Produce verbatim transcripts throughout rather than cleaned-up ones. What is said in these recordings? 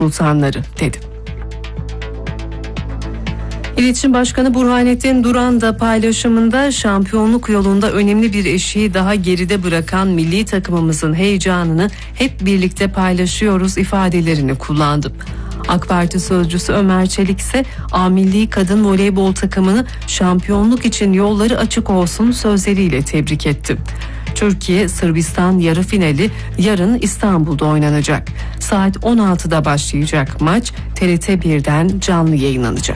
sultanları dedi. İletişim Başkanı Burhanettin Duran da paylaşımında şampiyonluk yolunda önemli bir eşiği daha geride bırakan milli takımımızın heyecanını hep birlikte paylaşıyoruz ifadelerini kullandı. AK Parti sözcüsü Ömer Çelik ise A Milli Kadın Voleybol takımını şampiyonluk için yolları açık olsun sözleriyle tebrik etti. Türkiye Sırbistan yarı finali yarın İstanbul'da oynanacak. Saat on altıda başlayacak maç T R T birden canlı yayınlanacak.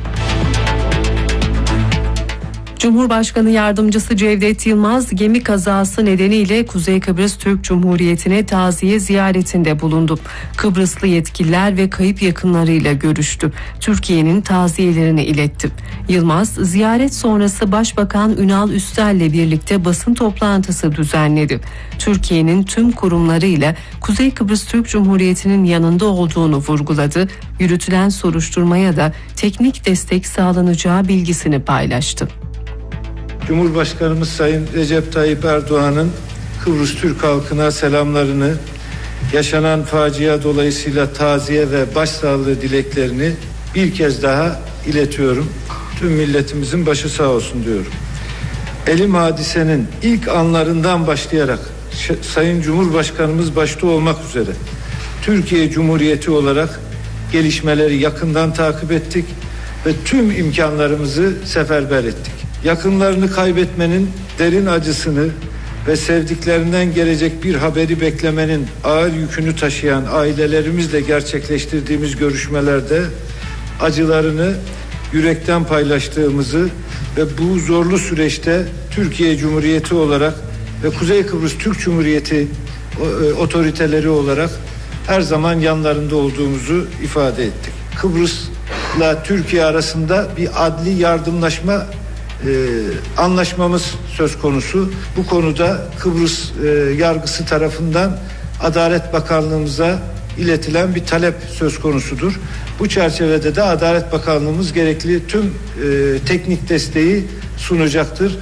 Cumhurbaşkanı Yardımcısı Cevdet Yılmaz gemi kazası nedeniyle Kuzey Kıbrıs Türk Cumhuriyeti'ne taziye ziyaretinde bulundu. Kıbrıslı yetkililer ve kayıp yakınlarıyla görüştü. Türkiye'nin taziyelerini iletti. Yılmaz ziyaret sonrası Başbakan Ünal Üstel'le birlikte basın toplantısı düzenledi. Türkiye'nin tüm kurumlarıyla Kuzey Kıbrıs Türk Cumhuriyeti'nin yanında olduğunu vurguladı. Yürütülen soruşturmaya da teknik destek sağlanacağı bilgisini paylaştı. Cumhurbaşkanımız Sayın Recep Tayyip Erdoğan'ın Kıbrıs Türk halkına selamlarını, yaşanan facia dolayısıyla taziye ve başsağlığı dileklerini bir kez daha iletiyorum. Tüm milletimizin başı sağ olsun diyorum. Elim hadisenin ilk anlarından başlayarak Sayın Cumhurbaşkanımız başta olmak üzere Türkiye Cumhuriyeti olarak gelişmeleri yakından takip ettik ve tüm imkanlarımızı seferber ettik. Yakınlarını kaybetmenin derin acısını ve sevdiklerinden gelecek bir haberi beklemenin ağır yükünü taşıyan ailelerimizle gerçekleştirdiğimiz görüşmelerde acılarını yürekten paylaştığımızı ve bu zorlu süreçte Türkiye Cumhuriyeti olarak ve Kuzey Kıbrıs Türk Cumhuriyeti otoriteleri olarak her zaman yanlarında olduğumuzu ifade ettik. Kıbrıs'la Türkiye arasında bir adli yardımlaşma Ee, anlaşmamız söz konusu. Bu konuda Kıbrıs e, yargısı tarafından Adalet Bakanlığımıza iletilen bir talep söz konusudur. Bu çerçevede de Adalet Bakanlığımız gerekli tüm e, teknik desteği sunacaktır.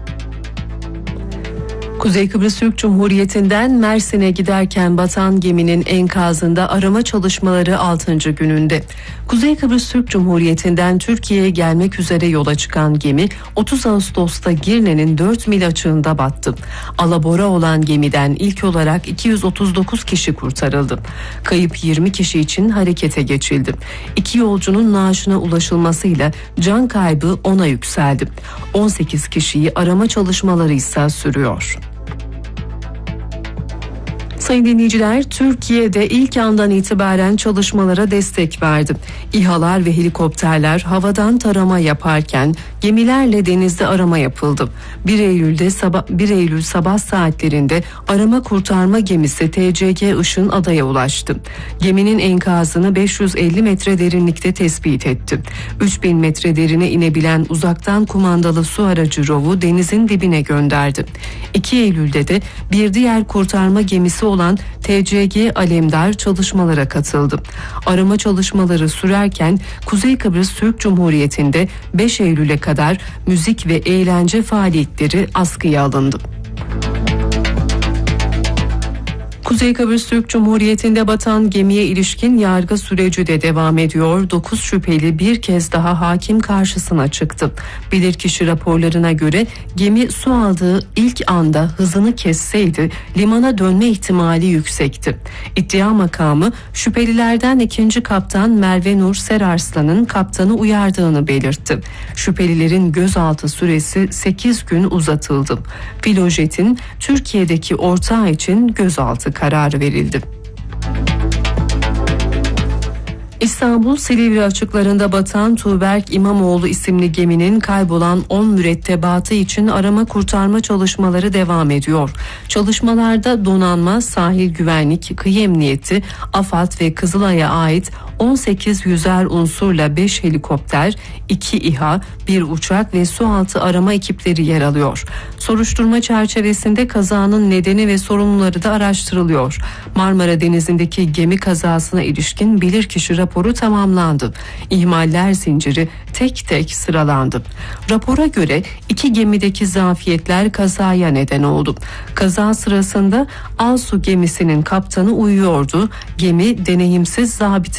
Kuzey Kıbrıs Türk Cumhuriyeti'nden Mersin'e giderken batan geminin enkazında arama çalışmaları altıncı gününde. Kuzey Kıbrıs Türk Cumhuriyeti'nden Türkiye'ye gelmek üzere yola çıkan gemi otuz Ağustos'ta Girne'nin dört mil açığında battı. Alabora olan gemiden ilk olarak iki yüz otuz dokuz kişi kurtarıldı. Kayıp yirmi kişi için harekete geçildi. İki yolcunun naaşına ulaşılmasıyla can kaybı ona yükseldi. on sekiz kişiyi arama çalışmaları ise sürüyor. Sayın dinleyiciler, Türkiye'de ilk andan itibaren çalışmalara destek verdi. İHA'lar ve helikopterler havadan tarama yaparken gemilerle denizde arama yapıldı. bir Eylül'de sabah bir Eylül sabah saatlerinde arama kurtarma gemisi T C G Işın adaya ulaştı. Geminin enkazını beş yüz elli metre derinlikte tespit etti. üç bin metre derine inebilen uzaktan kumandalı su aracı rovu denizin dibine gönderdi. iki Eylül'de de bir diğer kurtarma gemisi olan T C G Alemdar çalışmalara katıldı. Arama çalışmaları sürerken Kuzey Kıbrıs Türk Cumhuriyeti'nde beş Eylül'e kadar müzik ve eğlence faaliyetleri askıya alındı. Kuzey Kıbrıs Türk Cumhuriyeti'nde batan gemiye ilişkin yargı süreci de devam ediyor. dokuz şüpheli bir kez daha hakim karşısına çıktı. Bilirkişi raporlarına göre gemi su aldığı ilk anda hızını kesseydi limana dönme ihtimali yüksekti. İddia makamı şüphelilerden ikinci kaptan Merve Nur Serarslan'ın kaptanı uyardığını belirtti. Şüphelilerin gözaltı süresi sekiz gün uzatıldı. Filojet'in Türkiye'deki ortağı için gözaltı kararı verildi. İstanbul Silivri açıklarında batan Tuğberk İmamoğlu isimli geminin kaybolan on mürettebatı için arama kurtarma çalışmaları devam ediyor. Çalışmalarda donanma, sahil güvenlik, kıyı emniyeti, AFAD ve Kızılay'a ait on sekiz yüzer unsurla beş helikopter, iki İHA, bir uçak ve sualtı arama ekipleri yer alıyor. Soruşturma çerçevesinde kazanın nedeni ve sorumluları da araştırılıyor. Marmara Denizi'ndeki gemi kazasına ilişkin bilirkişi raporu tamamlandı. İhmaller zinciri tek tek sıralandı. Rapora göre iki gemideki zafiyetler kazaya neden oldu. Kaza sırasında Alsu gemisinin kaptanı uyuyordu. Gemi deneyimsiz zabıta